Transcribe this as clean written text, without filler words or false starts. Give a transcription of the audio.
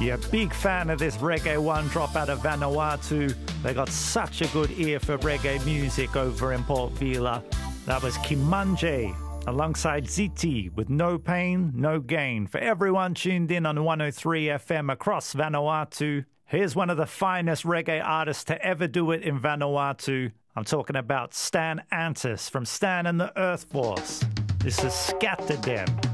Yeah, big fan of this Reggae One drop out of Vanuatu. They got such a good ear for reggae music over in Port Vila. That was Kimanje alongside Ziti with No Pain, No Gain. For everyone tuned in on 103 FM across Vanuatu, here's one of the finest reggae artists to ever do it in Vanuatu. I'm talking about Stan Antis from Stan and the Earth Force. This is Scatter Them.